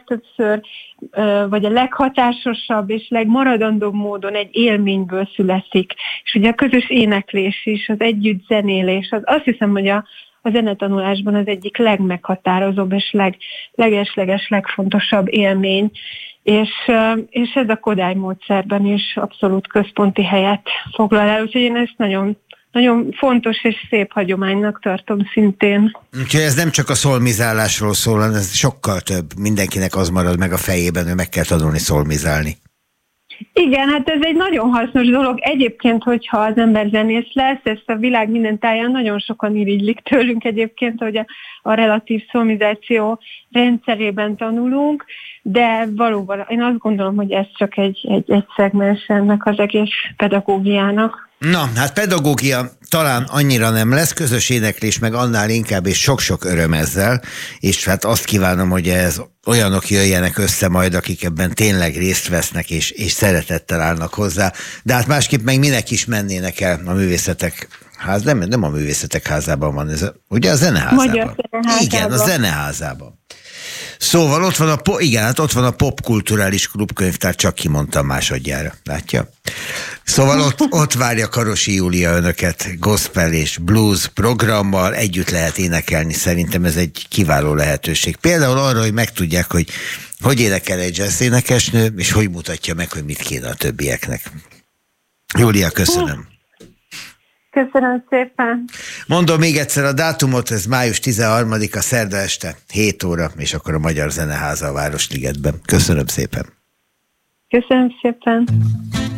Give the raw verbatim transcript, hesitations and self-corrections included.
legtöbbször, vagy a leghatásosabb és legmaradandóbb módon egy élményből születik. És ugye a közös éneklés is, az együtt zenélés, az azt hiszem, hogy a, a zenetanulásban az egyik legmeghatározóbb és leg, legesleges, legfontosabb élmény. És, és ez a Kodály módszerben is abszolút központi helyet foglal el, úgyhogy én ezt nagyon, nagyon fontos és szép hagyománynak tartom szintén. Úgyhogy ez nem csak a szolmizálásról szól, hanem ez sokkal több. Mindenkinek az marad meg a fejében, hogy meg kell tanulni szolmizálni. Igen, hát ez egy nagyon hasznos dolog. Egyébként, hogyha az ember zenész lesz, ezt a világ minden táján nagyon sokan irigylik tőlünk egyébként, hogy a, a relatív szolmizáció rendszerében tanulunk, de valóban én azt gondolom, hogy ez csak egy, egy, egy szegmens ennek az egész pedagógiának. Na, hát pedagógia talán annyira nem lesz, közös éneklés meg annál inkább, és sok-sok öröm ezzel, és hát azt kívánom, hogy ez olyanok jöjjenek össze majd, akik ebben tényleg részt vesznek, és, és szeretettel állnak hozzá, de hát másképp meg minek is mennének el a művészetek ház, nem, nem a művészetek házában van ez, ugye a zeneházában. Magyar zeneházában. Igen, a zeneházában. Szóval ott van a, po- igen, hát ott van a popkulturális klubkönyvtár, csak kimondtam másodjára, látja? Szóval ott, ott várja Karosi Júlia önöket gospel és blues programmal, együtt lehet énekelni, szerintem ez egy kiváló lehetőség. Például arra, hogy megtudják, hogy hogy énekel egy jazz énekesnő, és hogy mutatja meg, hogy mit kéne a többieknek. Júlia, köszönöm. Köszönöm szépen. Mondom még egyszer a dátumot, ez május tizenharmadika, szerda este, hét óra, és akkor a Magyar Zeneháza a Városligetben. Köszönöm szépen. Köszönöm szépen.